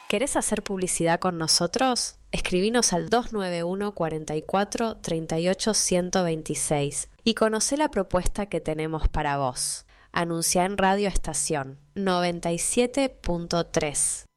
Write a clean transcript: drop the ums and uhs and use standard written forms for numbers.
¿Querés hacer publicidad con nosotros? Escribinos al 291 44 38 126 y conocé la propuesta que tenemos para vos. Anuncia en Radio Estación 97.3.